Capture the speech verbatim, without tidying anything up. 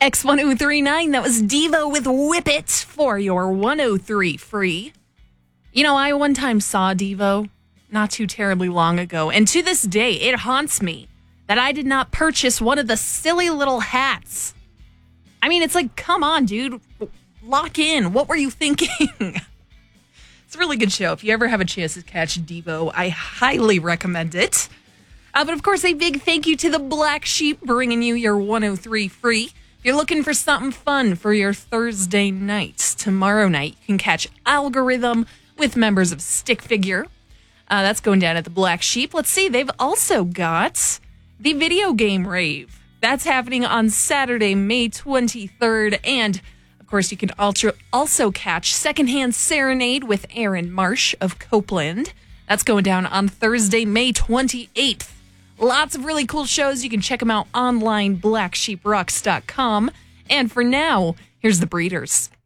X one oh three nine, that was Devo with Whip It for your one oh three free. You know, I one time saw Devo not too terribly long ago, and to this day, it haunts me that I did not purchase one of the silly little hats. I mean, it's like, come on, dude. Lock in. What were you thinking? It's a really good show. If you ever have a chance to catch Devo, I highly recommend it. Uh, but of course, a big thank you to the Black Sheep bringing you your one oh three free. If you're looking for something fun for your Thursday nights, tomorrow night, you can catch Algorithm with members of Stick Figure. Uh, that's going down at the Black Sheep. Let's see, they've also got the Video Game Rave. That's happening on Saturday, May twenty-third. And, of course, you can also catch Secondhand Serenade with Aaron Marsh of Copeland. That's going down on Thursday, May twenty-eighth. Lots of really cool shows. You can check them out online, black sheep rocks dot com. And for now, here's the Breeders.